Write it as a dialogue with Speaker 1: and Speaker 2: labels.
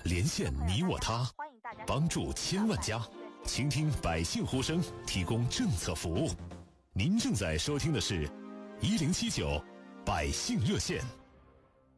Speaker 1: 连线你我他，帮助千万家，倾听百姓呼声，提供政策服务。您正在收听的是1079百姓热线。